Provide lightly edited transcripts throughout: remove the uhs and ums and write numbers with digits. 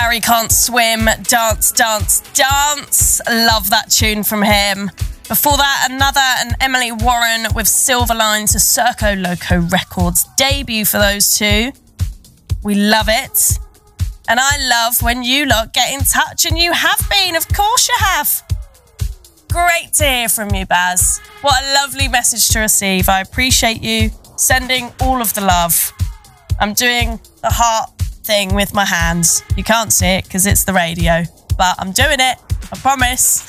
Harry Can't Swim, Dance, Dance, Dance. Love that tune from him. Before that, an Emily Warren with Silverline to Circo Loco Records. Debut for those two. We love it. And I love when you lot get in touch, and you have been, of course you have. Great to hear from you, Baz. What a lovely message to receive. I appreciate you sending all of the love. I'm doing the heart thing with my hands. You can't see it because it's the radio, but I'm doing it, I promise.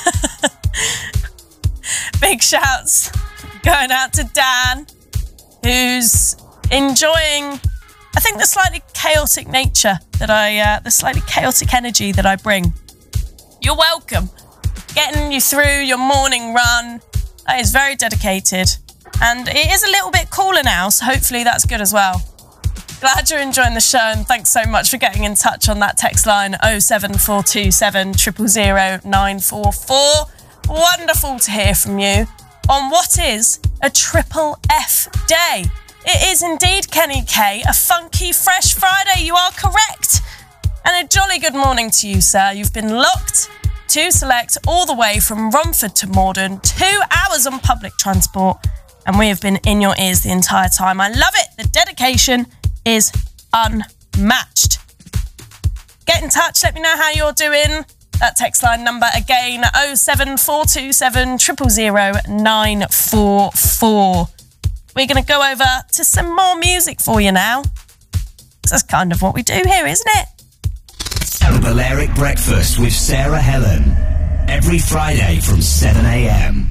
Big shouts going out to Dan, who's enjoying, I think, the slightly chaotic nature that the slightly chaotic energy that I bring. You're welcome. Getting you through your morning run, that is very dedicated. And it is a little bit cooler now, so hopefully that's good as well. Glad you're enjoying the show, and thanks so much for getting in touch on that text line 07427 000 944. Wonderful to hear from you on what is a Triple F day. It is indeed, Kenny K, a funky, fresh Friday. You are correct. And a jolly good morning to you, sir. You've been locked to Select all the way from Romford to Morden, 2 hours on public transport, and we have been in your ears the entire time. I love it. The dedication is unmatched. Get in touch, let me know how you're doing. That text line number again, 07427 000 944. We're going to go over to some more music for you now. That's kind of what we do here, isn't it? The Balearic Breakfast with Sarah Helen. Every Friday from 7 a.m.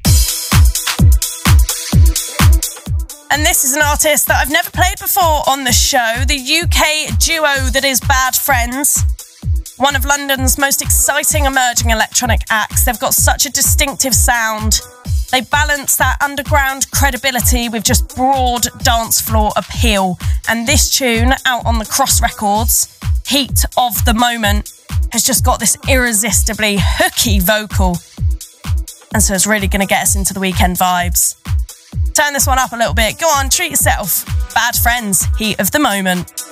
And this is an artist that I've never played before on the show. The UK duo that is Bad Friends. One of London's most exciting emerging electronic acts. They've got such a distinctive sound. They balance that underground credibility with just broad dance floor appeal. And this tune, out on the Cross Records, Heat of the Moment, has just got this irresistibly hooky vocal. And so it's really going to get us into the weekend vibes. Turn this one up a little bit. Go on, treat yourself. Bad Friends, Heat of the Moment.